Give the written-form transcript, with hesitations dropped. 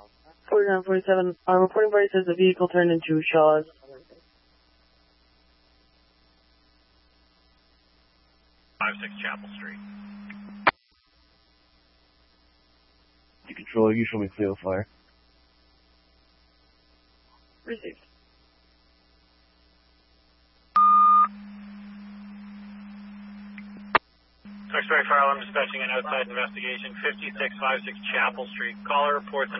4947, reporting party says the vehicle turned into Shaw's. 56 Chapel Street. Controller, you show me clear fire. Received. X-ray fire alarm dispatching an outside investigation, 5656 Chapel Street. Caller reports